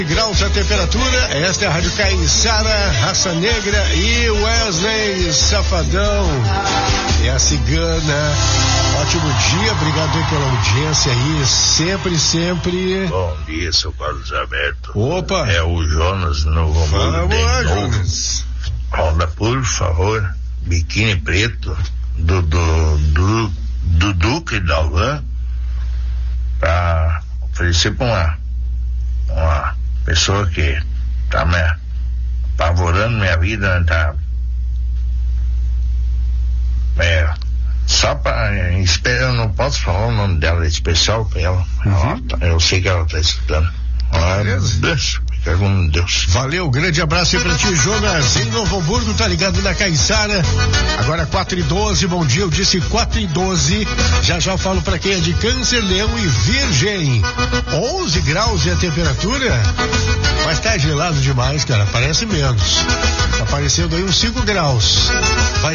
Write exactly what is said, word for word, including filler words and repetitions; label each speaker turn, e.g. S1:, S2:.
S1: graus a temperatura. Esta é a Rádio Caiçara, Raça Negra e Wesley Safadão e a Cigana. Ótimo dia, obrigado aí pela audiência aí, sempre, sempre.
S2: Bom dia, seu Carlos Alberto.
S1: Opa!
S2: É o Jonas Novo Mundo de novo. Roda, por favor, biquíni preto do, do, do, do Duque Dalvan pra oferecer pra uma, uma pessoa que tá me apavorando minha vida, né? Tá é, só pra espera, eu não posso falar o nome dela, é especial pra ela. Uhum. Ela tá, eu sei que ela tá escutando. Ah, Deus, fica com Deus.
S1: Valeu, grande abraço aí pra ti, Jonas. Em Novo Hamburgo, tá ligado na Caiçara. Agora quatro e doze, bom dia, eu disse quatro e doze. Já já eu falo pra quem é de Câncer, Leão e Virgem. onze graus e a temperatura, mas tá gelado demais, cara, parece menos. Tá parecendo aí uns cinco graus. Vai